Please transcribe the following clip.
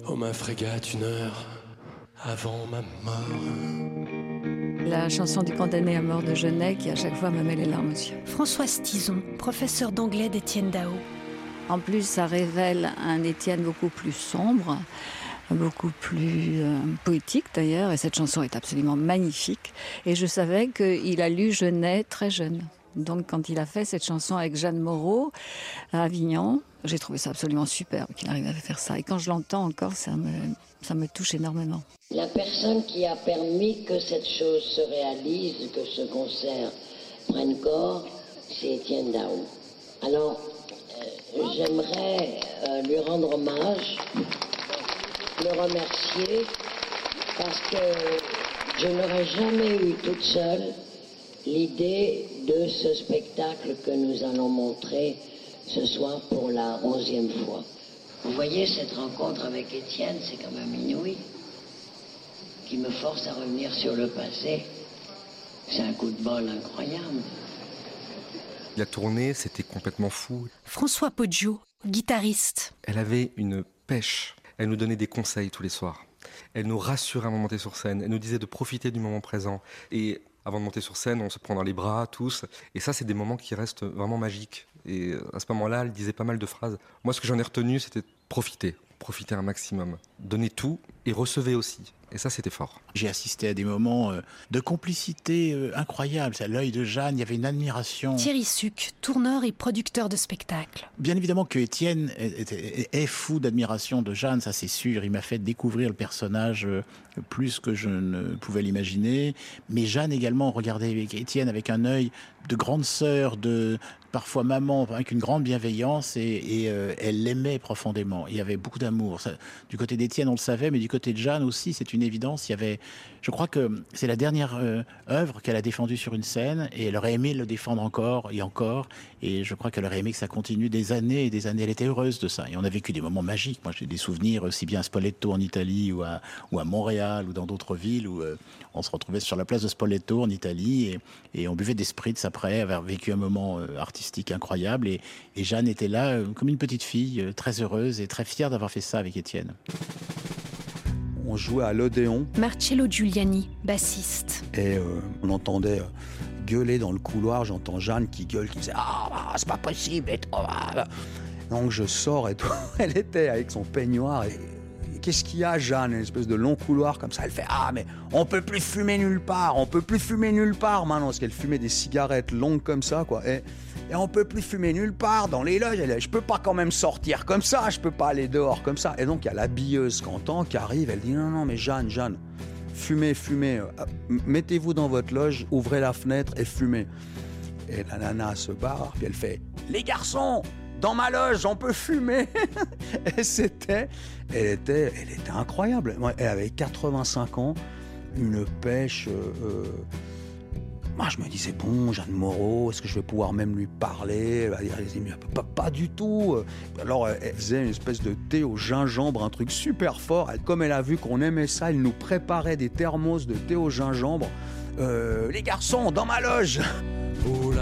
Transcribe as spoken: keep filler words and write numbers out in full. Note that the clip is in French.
Oh ma frégate, une heure avant ma mort. La chanson du condamné à mort de Genet qui à chaque fois me met les larmes aux yeux. Françoise Tison, professeur d'anglais d'Étienne Dao. En plus, ça révèle un Étienne beaucoup plus sombre, beaucoup plus euh, poétique d'ailleurs, et cette chanson est absolument magnifique. Et je savais qu'il a lu Genet très jeune. Donc quand il a fait cette chanson avec Jeanne Moreau à Avignon, j'ai trouvé ça absolument superbe qu'il arrive à faire ça. Et quand je l'entends encore, ça me, ça me touche énormément. La personne qui a permis que cette chose se réalise, que ce concert prenne corps, c'est Étienne Dao. Alors, euh, j'aimerais euh, lui rendre hommage, le remercier, parce que je n'aurais jamais eu toute seule l'idée de ce spectacle que nous allons montrer ce soir pour la onzième fois. Vous voyez, cette rencontre avec Étienne, c'est quand même inouï, qui me force à revenir sur le passé. C'est un coup de bol incroyable. La tournée, c'était complètement fou. François Poggio, guitariste. Elle avait une pêche. Elle nous donnait des conseils tous les soirs. Elle nous rassurait avant de monter sur scène. Elle nous disait de profiter du moment présent. Et avant de monter sur scène, on se prend dans les bras, tous. Et ça, c'est des moments qui restent vraiment magiques. Et à ce moment-là, elle disait pas mal de phrases. Moi, ce que j'en ai retenu, c'était profiter. Profiter un maximum. Donner tout et recevez aussi. Et ça, c'était fort. J'ai assisté à des moments de complicité incroyables. À l'œil de Jeanne, il y avait une admiration. Thierry Suc, tourneur et producteur de spectacles. Bien évidemment que Étienne est, est, est fou d'admiration de Jeanne, ça c'est sûr. Il m'a fait découvrir le personnage plus que je ne pouvais l'imaginer. Mais Jeanne également regardait Étienne avec un œil de grande sœur, de parfois maman, avec une grande bienveillance, et, et euh, elle l'aimait profondément. Il y avait beaucoup d'amour. Ça, du côté d'Étienne, on le savait, mais du côté de Jeanne aussi, c'est une évidence. Il y avait, je crois que c'est la dernière euh, œuvre qu'elle a défendue sur une scène, et elle aurait aimé le défendre encore et encore. Et je crois qu'elle aurait aimé que ça continue des années et des années. Elle était heureuse de ça. Et on a vécu des moments magiques. Moi, j'ai des souvenirs aussi bien à Spoleto en Italie ou à, ou à Montréal ou dans d'autres villes où euh, on se retrouvait sur la place de Spoleto en Italie et, et on buvait des spritz après avoir vécu un moment euh, artistique incroyable. Et, et Jeanne était là euh, comme une petite fille, euh, très heureuse et très fière d'avoir fait ça avec Étienne. On jouait à l'Odéon. Marcello Giuliani, bassiste. Et euh, on entendait euh, gueuler dans le couloir. J'entends Jeanne qui gueule, qui disait « Ah, c'est pas possible !» et tout. Donc je sors et tout. Elle était avec son peignoir et... Qu'est-ce qu'il y a, Jeanne? Une espèce de long couloir comme ça. Elle fait « Ah, mais on peut plus fumer nulle part. On peut plus fumer nulle part maintenant. » Parce qu'elle fumait des cigarettes longues comme ça, quoi. Et, et on peut plus fumer nulle part dans les loges. Elle dit « Je peux pas quand même sortir comme ça. Je peux pas aller dehors comme ça. » Et donc, il y a l'habilleuse qui entend, qui arrive. Elle dit « Non, non, mais Jeanne, Jeanne, fumez, fumez. Mettez-vous dans votre loge, ouvrez la fenêtre et fumez. » Et la nana se barre, puis elle fait « Les garçons !» Dans ma loge, on peut fumer. Et c'était, elle était, elle était incroyable. Elle avait quatre-vingt-cinq ans, une pêche. Euh, moi, je me disais bon, Jeanne Moreau, est-ce que je vais pouvoir même lui parler? Elle va dire, pas, pas du tout. Alors, elle faisait une espèce de thé au gingembre, un truc super fort. Elle, comme elle a vu qu'on aimait ça, elle nous préparait des thermos de thé au gingembre. Euh, les garçons, dans ma loge. Oh la